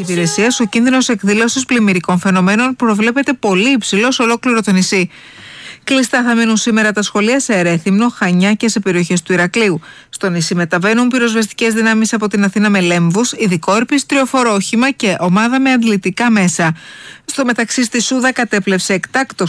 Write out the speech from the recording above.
Υπηρεσίας, ο κίνδυνος εκδήλωσης πλημμυρικών φαινομένων προβλέπεται πολύ υψηλό σε ολόκληρο το νησί. Κλειστά θα μείνουν σήμερα τα σχολεία σε Ερέθυμνο, Χανιά και σε περιοχές του Ηρακλείου. Στο νησί μεταβαίνουν πυροσβεστικές δυνάμεις από την Αθήνα με λέμβους, ειδικό ερπιστριοφόρο όχημα και ομάδα με αντλητικά μέσα. Στο μεταξύ, στη Σούδα κατέπλευσε εκτάκτος